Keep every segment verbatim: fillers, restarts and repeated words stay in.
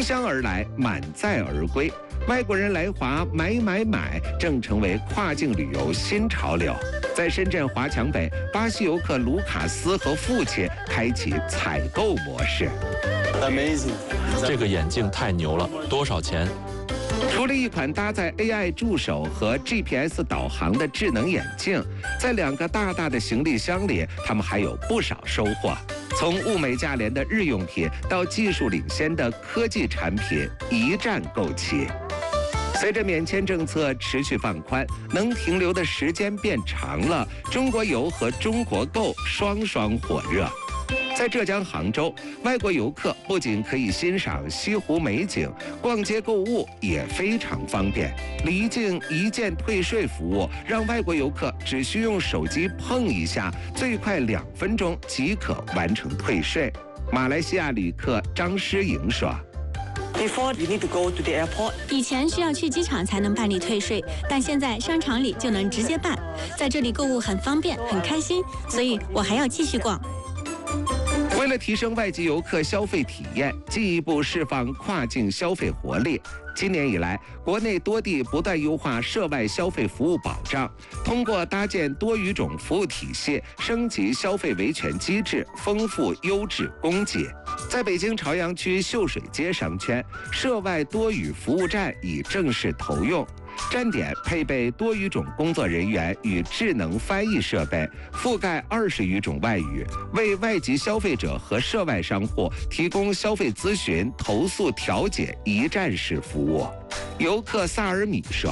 乡而来，满载而归。外国人来华买买买，正成为跨境旅游新潮流。在深圳华强北，巴西游客卢卡斯和父亲开启采购模式。 Amazing， 这个眼镜太牛了，多少钱？ 除了一款搭载 A I 助手和 G P S 导航的智能眼镜，在两个大大的行李箱里，他们还有不少收获。从物美价廉的日用品到技术领先的科技产品，一站购齐。随着免签政策持续放宽，能停留的时间变长了，中国游和中国购双双火热。在浙江杭州，外国游客不仅可以欣赏西湖美景，逛街购物也非常方便。离境一键退税服务让外国游客只需用手机碰一下，最快两分钟即可完成退税。马来西亚旅客张诗颖说。 Before you need to go to the airport. 以前需要去机场才能办理退税，但现在商场里就能直接办。在这里购物很方便，很开心，所以我还要继续逛。 为了提升外籍游客消费体验，进一步释放跨境消费活力，今年以来，国内多地不断优化涉外消费服务保障，通过搭建多语种服务体系，升级消费维权机制，丰富优质供给。在北京朝阳区秀水街商圈，涉外多语服务站已正式投用。站点配备多语种工作人员与智能翻译设备，覆盖二十余种外语，为外籍消费者和涉外商户提供消费咨询、投诉调解一站式服务。游客萨尔米说。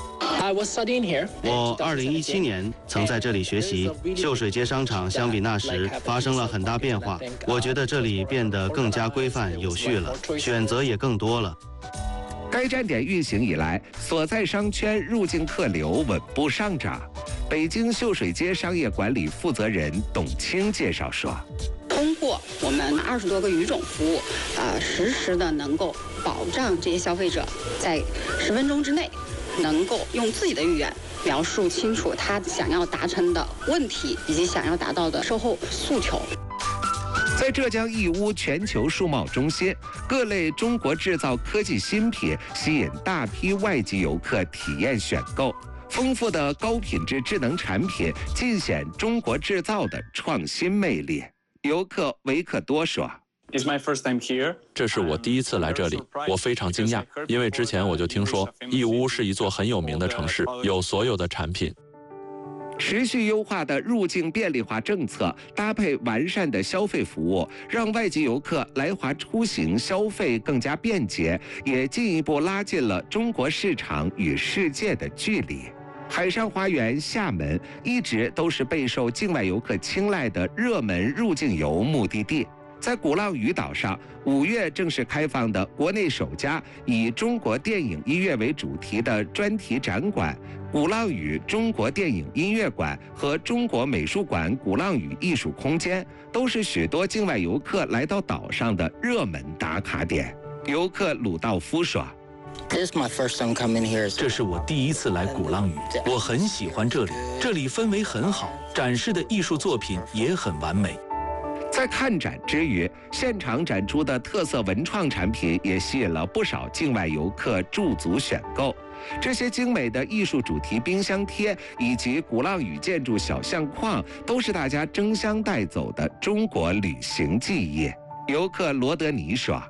我二零一七年曾在这里学习，秀水街商场相比那时发生了很大变化，我觉得这里变得更加规范有序了，选择也更多了。 该站点运行以来，所在商圈入境客流稳步上涨。北京秀水街商业管理负责人董卿介绍说， 通过我们二十多个语种服务，呃，实时的能够保障这些消费者在十分钟之内能够用自己的语言描述清楚他想要达成的问题以及想要达到的售后诉求。 在浙江义乌全球数贸中心，各类中国制造科技新品吸引大批外籍游客体验选购。丰富的高品质智能产品尽显中国制造的创新魅力。游客维克多说。 这是我第一次来这里，我非常惊讶，因为之前我就听说义乌是一座很有名的城市，有所有的产品。 持续优化的入境便利化政策，搭配完善的消费服务，让外籍游客来华出行消费更加便捷，也进一步拉近了中国市场与世界的距离。海上花园厦门一直都是备受境外游客青睐的热门入境游目的地。在鼓浪屿岛上，五月正式开放的国内首家以中国电影音乐为主题的专题展馆——鼓浪屿中国电影音乐馆和中国美术馆鼓浪屿艺术空间，都是许多境外游客来到岛上的热门打卡点。游客鲁道夫说。 这是我第一次来鼓浪屿，我很喜欢这里，这里氛围很好，展示的艺术作品也很完美。 在看展之余，现场展出的特色文创产品也吸引了不少境外游客驻足选购。这些精美的艺术主题冰箱贴以及鼓浪屿建筑小相框，都是大家争相带走的中国旅行记忆。游客罗德尼说。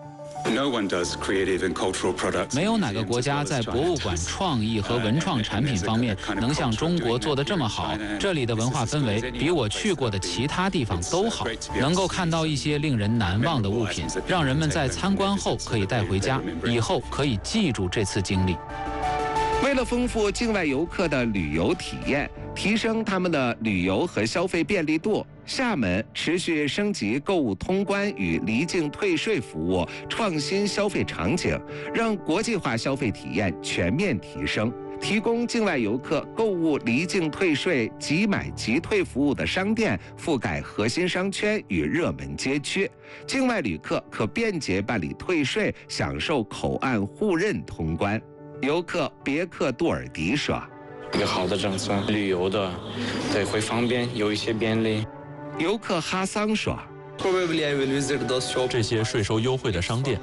没有哪个国家在博物馆创意和文创产品方面能像中国做得这么好。这里的文化氛围比我去过的其他地方都好，能够看到一些令人难忘的物品，让人们在参观后可以带回家，以后可以记住这次经历。 为了丰富境外游客的旅游体验，提升他们的旅游和消费便利度，厦门持续升级购物通关与离境退税服务，创新消费场景，让国际化消费体验全面提升。提供境外游客购物离境退税、即买即退服务的商店覆盖核心商圈与热门街区，境外旅客可便捷办理退税，享受口岸互认通关。游客别克杜尔迪说。 一个好的政策，旅游的，对，会方便，有一些便利。 游客哈桑说。 这些税收优惠的商店